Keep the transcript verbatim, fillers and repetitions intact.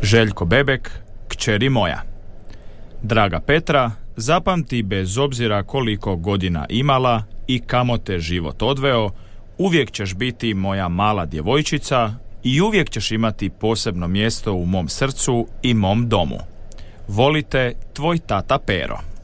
Željko Bebek, kćeri moja. Draga Petra, zapamti bez obzira koliko godina imala i kamo te život odveo, uvijek ćeš biti moja mala djevojčica i uvijek ćeš imati posebno mjesto u mom srcu i mom domu. Volite, tvoj tata Pero.